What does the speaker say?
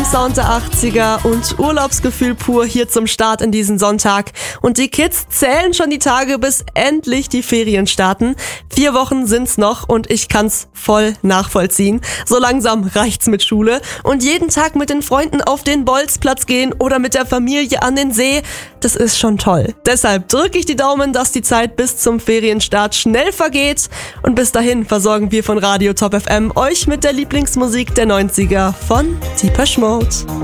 Sound der 80er und Urlaubsgefühl pur hier zum Start in diesen Sonntag. Und die Kids zählen schon die Tage, bis endlich die Ferien starten. 4 Wochen sind's noch und ich kann's voll nachvollziehen. So langsam reicht's mit Schule. Und jeden Tag mit den Freunden auf den Bolzplatz gehen oder mit der Familie an den See, das ist schon toll. Deshalb drücke ich die Daumen, dass die Zeit bis zum Ferienstart schnell vergeht. Und bis dahin versorgen wir von Radio Top FM euch mit der Lieblingsmusik der 90er von Depeche Mode.